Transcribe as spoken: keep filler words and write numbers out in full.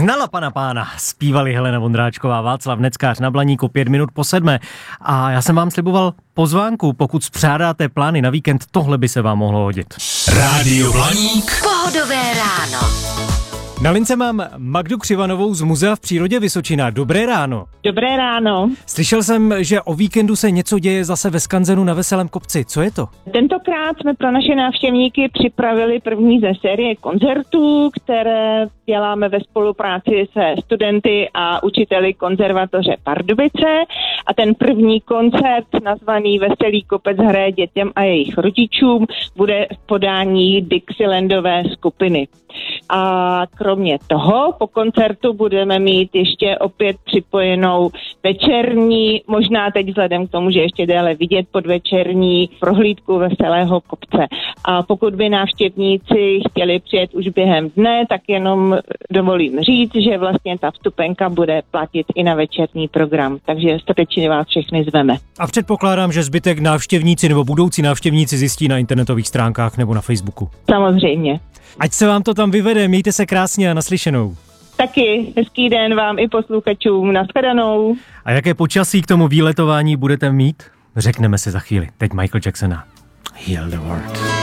Hnala pana pána, zpívali Helena Vondráčková, Václav Neckář na Blaníku pět minut po sedmé. A já jsem vám sliboval pozvánku, pokud spřádáte plány na víkend, tohle by se vám mohlo hodit. Rádio Blaník. Pohodové ráno. Na lince mám Magdu Křivanovou z Muzea v přírodě Vysočina. Dobré ráno. Dobré ráno. Slyšel jsem, že o víkendu se něco děje zase ve Skanzenu na Veselém kopci. Co je to? Tentokrát jsme pro naše návštěvníky připravili první ze série koncertů, které děláme ve spolupráci se studenty a učiteli konzervatoře Pardubice. A ten první koncert, nazvaný Veselý kopec hraje dětem a jejich rodičům, bude v podání Dixielandové skupiny. A kromě toho po koncertu budeme mít ještě opět připojenou večerní, možná teď vzhledem k tomu, že ještě déle vidět podvečerní prohlídku Veselého kopce. A pokud by návštěvníci chtěli přijet už během dne, tak jenom dovolím říct, že vlastně ta vstupenka bude platit i na večerní program. Takže srdečně vás všechny zveme. A předpokládám, že zbytek návštěvníci nebo budoucí návštěvníci zjistí na internetových stránkách nebo na Facebooku. Samozřejmě. Ať se vám to tam vyvede, mějte se krásně a naslyšenou. Taky hezký den vám i posluchačům, nashledanou. A jaké počasí k tomu výletování budete mít? Řekneme si za chvíli. Teď Michael Jacksona. Heal the World.